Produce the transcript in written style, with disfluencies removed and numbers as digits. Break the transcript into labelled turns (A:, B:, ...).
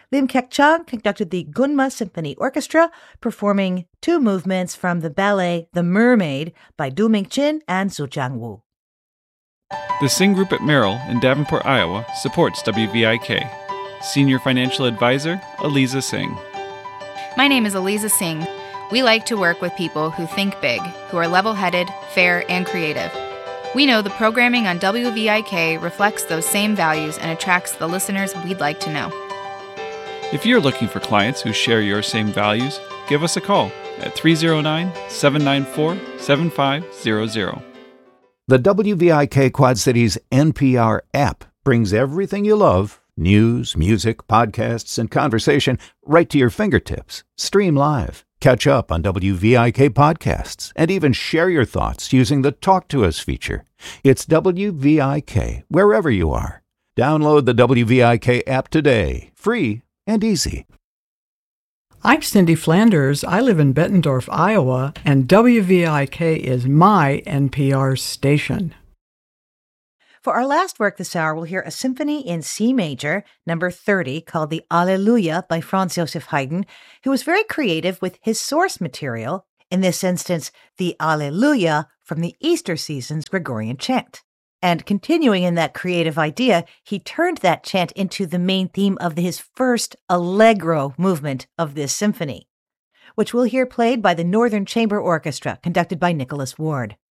A: Lim Kek-chang conducted the Gunma Symphony Orchestra, performing two movements from the ballet The Mermaid by Du Mingchin and Su Jiangwu.
B: The Sing Group at Merrill in Davenport, Iowa supports WVIK. Senior Financial Advisor, Aliza Singh.
C: My name is Aliza Singh. We like to work with people who think big, who are level-headed, fair, and creative. We know the programming on WVIK reflects those same values and attracts the listeners we'd like to know.
B: If you're looking for clients who share your same values, give us a call at 309-794-7500.
D: The WVIK Quad Cities NPR app brings everything you love, news, music, podcasts, and conversation, right to your fingertips. Stream live, catch up on WVIK podcasts, and even share your thoughts using the Talk to Us feature. It's WVIK wherever you are. Download the WVIK app today, free and easy.
E: I'm Cindy Flanders. I live in Bettendorf, Iowa, and WVIK is my NPR station.
A: For our last work this hour, we'll hear a symphony in C major, number 30, called the Alleluia by Franz Joseph Haydn, who was very creative with his source material, in this instance, the Alleluia from the Easter season's Gregorian chant. And continuing in that creative idea, he turned that chant into the main theme of his first allegro movement of this symphony, which we'll hear played by the Northern Chamber Orchestra, conducted by Nicholas Ward.